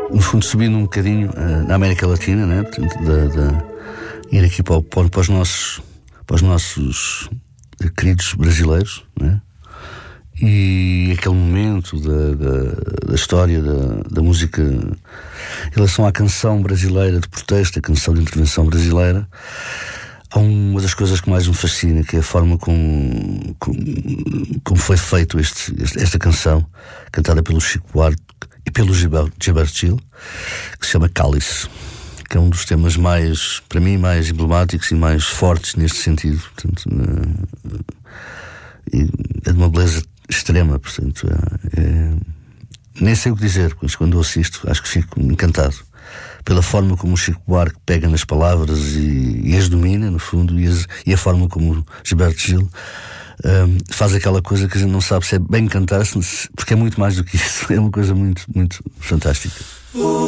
no fundo, subindo um bocadinho na América Latina, né? Portanto, ir aqui para os nossos queridos brasileiros, né? E aquele momento da história da música em relação à canção brasileira de protesto, a canção de intervenção brasileira. Há uma das coisas que mais me fascina, que é a forma como foi feito esta canção, cantada pelo Chico Buarque e pelo Gilberto Gil, que se chama Cálice, que é um dos temas mais, para mim, mais emblemáticos e mais fortes neste sentido. Portanto, é de uma beleza extrema, portanto, nem sei o que dizer, mas quando eu assisto, acho que fico encantado pela forma como o Chico Buarque pega nas palavras e as domina, no fundo, e a forma como o Gilberto Gil faz aquela coisa que a gente não sabe se é bem cantar, porque é muito mais do que isso. É uma coisa muito, muito fantástica.